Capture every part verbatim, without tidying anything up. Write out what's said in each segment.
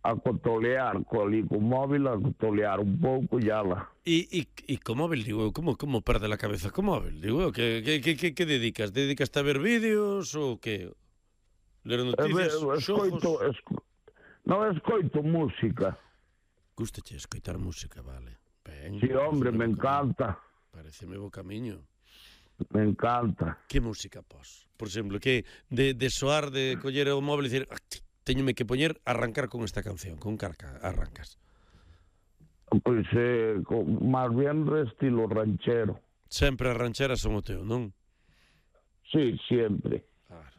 a cotolear co ali co móvil, a cotolear un pouco e ala. E, e, e co móvil, digo, como, como perde la cabeza co móvil? Digo, que, que, que, que, que dedicas? Dedicas a ver vídeos ou que? Ler noticias, Eh, escoito, xogos? esco, non escoito música. Gústache escoitar música, vale. Ben, Si, sí, hombre, me encanta. Pareceme bo camiño. Me encanta. Que música pos? Por exemplo, que de, de soar, de coller o móvil e dicir, ah, teñome que poñer, arrancar con esta canción, con carca, arrancas. Pois eh, máis bien estilo ranchero. Sempre as rancheras son o teu, non? Sí, siempre. Claro.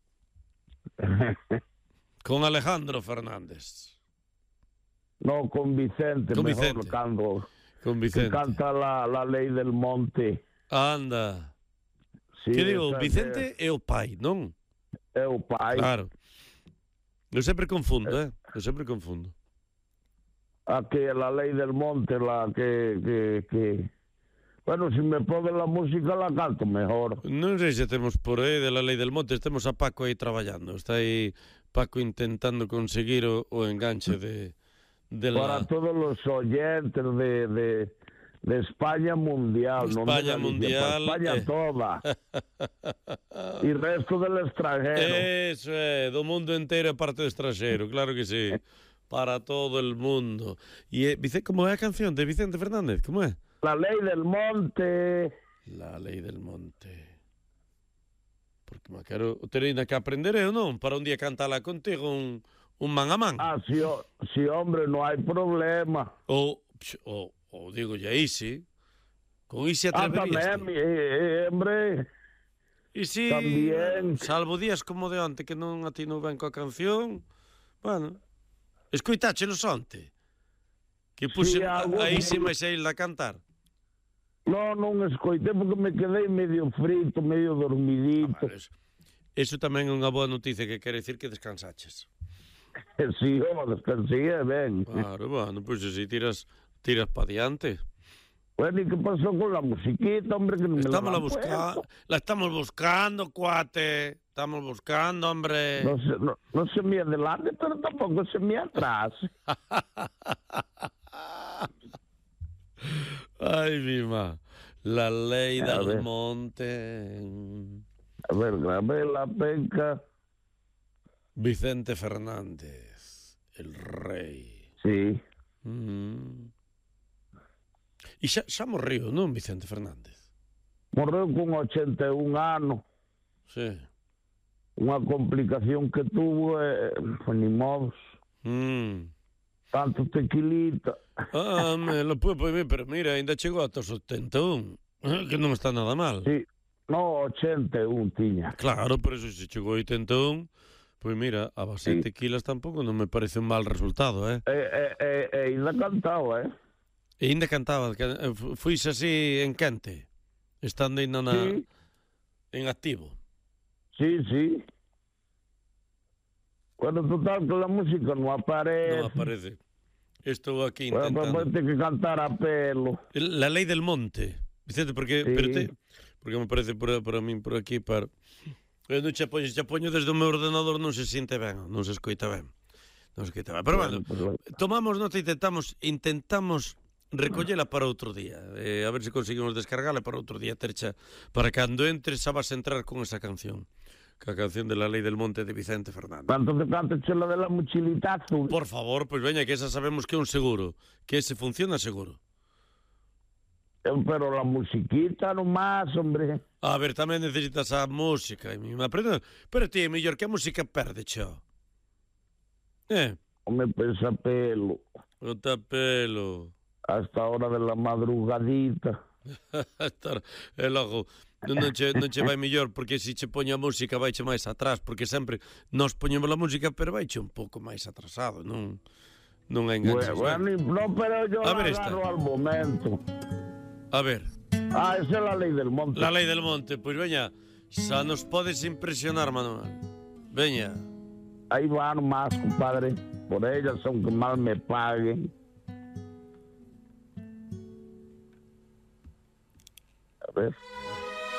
Con Alejandro Fernández. No, con Vicente, con mejor Vicente. Cando, con Vicente. que canta la, la ley del monte. Anda. Sí, que digo, Vicente é, é o pai, non? É o pai. Claro. Eu sempre confundo, eh? Eu sempre confundo. Aquí la ley del monte, la que... que, que... Bueno, si me ponen la música la canto mejor. Non sei se temos por aí de la ley del monte, temos a Paco aí traballando. Está aí Paco intentando conseguir o, o enganche de... de la... Para todos los oyentes de... de de España mundial, España no mundial, España eh. toda y resto del extranjero. Eso é, do mundo inteiro e parte do estranxeiro, claro que sí, para todo el mundo. E Vicente, como é a canción de Vicente Fernández? Como é? La ley del monte. La ley del monte. Porque me quero ter ainda que aprender eu, non? Para un día cantala contigo un, un man a man. Ah, sí, sí, hombre, no hay problema. Ou, ou O digo ya Isi, con Isi atreverías. Ah, tamén, eh, hombre. Isi, tamén. Salvo días como de onte que non atino ben coa canción. Bueno, escoitáchelo onte. Que puse sí, a, a Isi máis a ilha a cantar. Non, non escoitei porque me quedei medio frito, medio dormidito. Ah, vale, eso, eso tamén é unha boa noticia, que quere decir que descansaches. Sí, oh, descansé ben. Claro, bueno, pois pues, si tiras... tiras para diante. Bueno, ¿y qué pasó con la musiquita, hombre? Que no estamos me la, la, busca... la estamos buscando, cuate. Estamos buscando, hombre. No se, no, no se me adelante, pero tampoco se me atrás. Ay, Mima. La ley a del ver. monte. A ver, grabé la penca. Vicente Fernández, el rey. Sí. Mm. E xa, xa morreu, non, Vicente Fernández? Morreu con ochenta e un anos. Sí. Unha complicación que tuvo, eh, pues ni modos. Mm. Tanto tequilita. Ah, me lo puedo poner, pero mira, ainda chegou ata os setenta e un, que non está nada mal. Sí, no, ochenta e un tiña. Claro, por eso se chegou a oitenta e un, pois mira, a base sí. de tequilas tampouco non me parece un mal resultado, eh? E eh, eh, eh, ainda cantaba, eh? E ainda cantaba, fuise así en quente, estando ainda na, sí. en activo. Sí, sí. Bueno, total, que la música non aparece. Non aparece. Estou aquí intentando. Bueno, pues, ten que cantar a pelo. La ley del monte, Vicente, porque sí. pero te, porque me parece por, por a min por aquí para eu non che poño, che poño desde o meu ordenador, non se siente ben, non se escoita ben. Non se escoita ben. Pero bueno, bueno, tomamos nota e intentamos intentamos recollela para outro día. Eh, a ver se conseguimos descargala para outro día tercha, para cando entres xa vas a entrar con esa canción. Que a canción de La Ley del Monte de Vicente Fernández. Canto que canto la de la mochilita azul. Por favor, pois pues veña, que esa sabemos que é un seguro, que ese funciona seguro. Pero la musiquita nomás, hombre. A ver, tamén necesitas a música. Pero, pero ti, mellor que a música perde, xo. Eh? Me pesa pelo. O tapelo. Hasta a hora de la madrugadita. E logo... Non, non, che, non che vai mellor, porque se che poño a música vai che máis atrás, porque sempre nos poñemos a música, pero vai che un pouco máis atrasado, non non é enganches. Bueno, bueno, no, pero yo a la ver agarro al momento. A ver. Ah, esa é la ley del monte. La ley del monte, pois pues veña, xa nos podes impresionar, Manuel. Veña. Aí van más, compadre, por ellas son que mal me paguen. A ver.